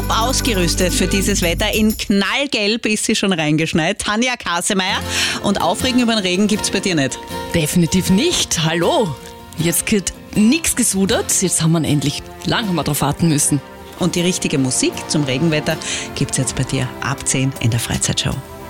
top ausgerüstet für dieses Wetter. In knallgelb ist sie schon reingeschneit. Tanja Kasemeyer. Und Aufregen über den Regen gibt's bei dir nicht? Definitiv nicht. Hallo. Jetzt wird nichts gesudert. Jetzt haben wir endlich lang drauf warten müssen. Und die richtige Musik zum Regenwetter gibt's jetzt bei dir ab 10 in der Freizeitshow.